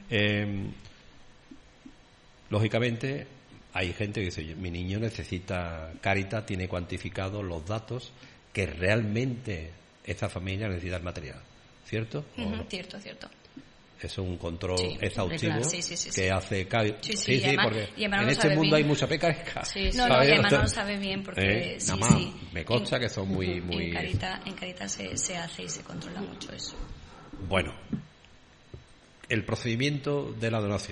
Lógicamente, hay gente que dice, mi niño necesita, Cáritas tiene cuantificados los datos que realmente esta familia necesita el material, ¿cierto? Cierto. Eso es un control exhaustivo sí. que hace Cáritas. Sí, además, porque en este mundo bien. hay mucha pesca. No, y además no lo sabe bien porque nada más, me consta que son muy... En Cáritas se hace y se controla mucho eso. Bueno, el procedimiento de la donación.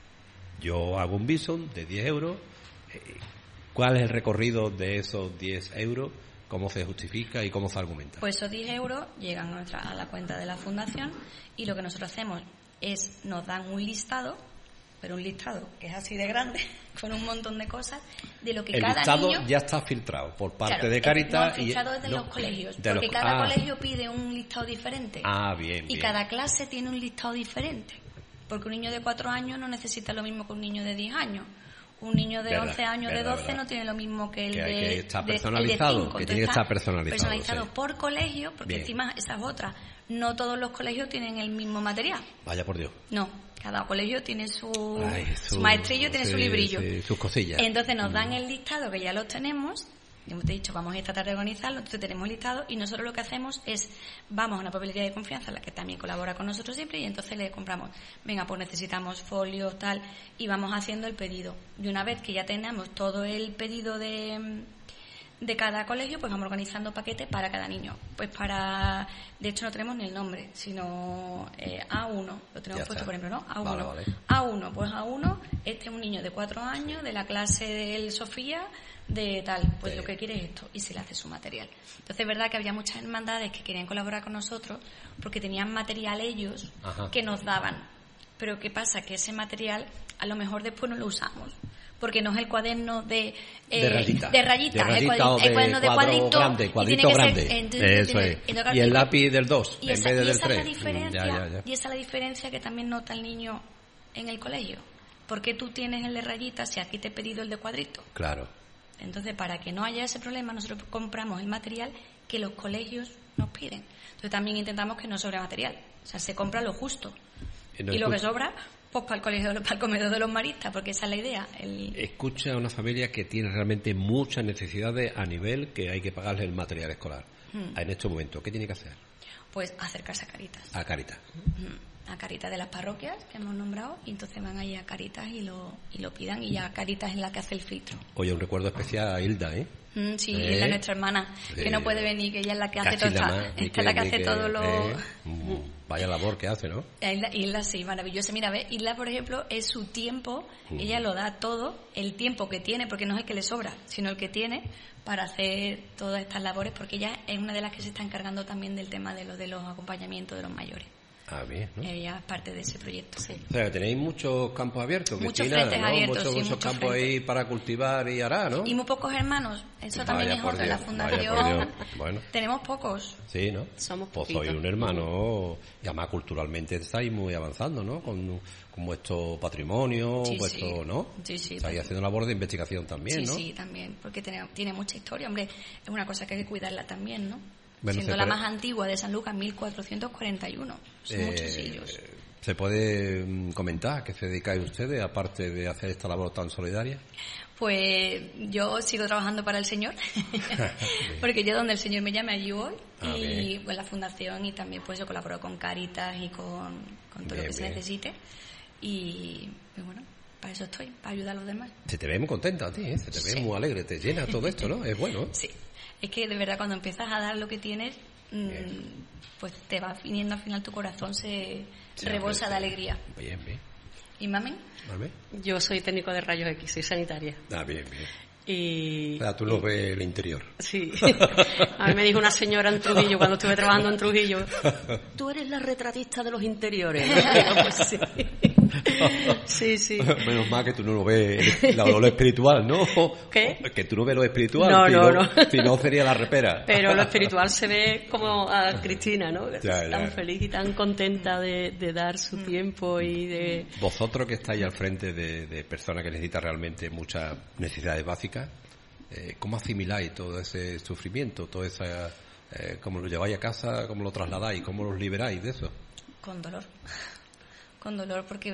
Yo hago un bison de 10 euros. ¿Cuál es el recorrido de esos 10 euros? ¿Cómo se justifica y cómo se argumenta? Pues esos 10 euros llegan a la cuenta de la fundación y lo que nosotros hacemos es, nos dan un listado, pero un listado que es así de grande, con un montón de cosas, de lo que cada niño... El listado ya está filtrado por parte de Cáritas. El listado es de los colegios, porque cada colegio pide un listado diferente. Bien. Y cada clase tiene un listado diferente, porque un niño de 4 años no necesita lo mismo que un niño de 10 años. Un niño de 11 años, de 12, no tiene lo mismo que el que está personalizado, de 5. Que tiene que estar personalizado. Por colegio, porque encima esa es otra. No todos los colegios tienen el mismo material. Vaya por Dios. No, cada colegio tiene su maestrillo, tiene su librillo. Sus cosillas. Entonces nos dan el listado, que ya lo tenemos. Hemos dicho, vamos a tratar de organizarlo, entonces tenemos listado y nosotros lo que hacemos es, vamos a una papelería de confianza, la que también colabora con nosotros siempre, y entonces le compramos, venga, pues necesitamos folios, tal, y vamos haciendo el pedido. Y una vez que ya tenemos todo el pedido de cada colegio, pues vamos organizando paquetes para cada niño. Pues de hecho no tenemos ni el nombre, sino A1, lo tenemos puesto, por ejemplo, ¿no? A1. Vale. A1, pues A1, este es un niño de 4 años, de la clase del Sofía, de tal, pues lo que quiere es esto, y se le hace su material. Entonces es verdad que había muchas hermandades que querían colaborar con nosotros porque tenían material ellos que nos daban, pero ¿qué pasa? Que ese material a lo mejor después no lo usamos, porque no es el cuaderno de rayita, el cuaderno de cuadrito grande. Eso es. Y el lápiz del 2 en vez del 3. Y esa es la diferencia que también nota el niño en el colegio. ¿Por qué tú tienes el de rayita si aquí te he pedido el de cuadrito? Claro. Entonces, para que no haya ese problema, nosotros compramos el material que los colegios nos piden. Entonces, también intentamos que no sobre material. O sea, se compra lo justo. Y lo que sobra, pues para el comedor de los maristas, porque esa es la idea. Escucha a una familia que tiene realmente muchas necesidades a nivel que hay que pagarle el material escolar. En este momento, ¿qué tiene que hacer? Pues acercarse a Cáritas. A Cáritas. A Cáritas de las parroquias que hemos nombrado, y entonces van ahí a Cáritas y lo pidan, y ya Cáritas es la que hace el filtro. Oye, un recuerdo especial a Hilda, ¿eh? Sí, Hilda, nuestra hermana, que no puede venir, que ella es la que hace todo esta es la que hace todo lo... Vaya labor que hace, ¿no? Hilda sí, maravillosa. Mira, ve, Hilda, por ejemplo, es su tiempo, ella lo da todo, el tiempo que tiene, porque no es el que le sobra, sino el que tiene para hacer todas estas labores, porque ella es una de las que se está encargando también del tema de los acompañamientos de los mayores. Bien, ¿no? Ella es parte de ese proyecto, sí. O sea, que tenéis muchos campos abiertos, muchos Cristina, frentes ¿no? abiertos, muchos campos ahí para cultivar y arar, ¿no? Y muy pocos hermanos, eso también es otro. En la fundación tenemos pocos. Sí, ¿no? Somos pues poquitos. Soy un hermano, y además culturalmente estáis muy avanzando, ¿no? Con vuestro patrimonio, ¿no? Sí. Estáis haciendo labor de investigación también, ¿no? Sí, también, porque tiene mucha historia, hombre, es una cosa que hay que cuidarla también, ¿no? Bueno, siendo la más antigua de San Lucas, 1441. Son muchos siglos. ¿Se puede comentar qué se dedicáis ustedes, aparte de hacer esta labor tan solidaria? Pues yo sigo trabajando para el Señor, porque yo donde el Señor me llame, allí voy, y pues la fundación, y también pues yo colaboro con Cáritas y con todo lo que se necesite, y bueno, para eso estoy, para ayudar a los demás. Se te ve muy contenta a ti, ¿eh? Se te ve muy alegre, te llena todo esto, ¿no? Es bueno. Sí, es que de verdad cuando empiezas a dar lo que tienes, pues te va viniendo al final, tu corazón se rebosa de alegría. Bien. ¿Y mami? Yo soy técnico de rayos X, soy sanitaria. Bien. Y... O sea, tú no ves el interior. Sí. A mí me dijo una señora en Trujillo, cuando estuve trabajando en Trujillo, tú eres la retratista de los interiores. Pues sí. Menos mal que tú no lo ves lo espiritual, ¿no? ¿Qué? Que tú no ves lo espiritual. No. Si no, sería la repera. Pero lo espiritual se ve como a Cristina, ¿no? Tan feliz y tan contenta de dar su tiempo y de... Vosotros que estáis al frente de personas que necesitan realmente muchas necesidades básicas, ¿cómo asimiláis todo ese sufrimiento, todo esa, cómo lo lleváis a casa, cómo lo trasladáis, cómo los liberáis de eso? Con dolor, porque